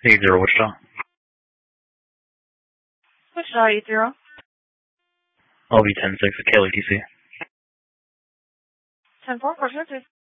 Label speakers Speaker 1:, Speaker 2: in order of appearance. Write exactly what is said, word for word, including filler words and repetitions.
Speaker 1: eight zero Wichita.
Speaker 2: Wichita eight zero.
Speaker 1: L V ten six at Kelly T C.
Speaker 2: ten four, four two.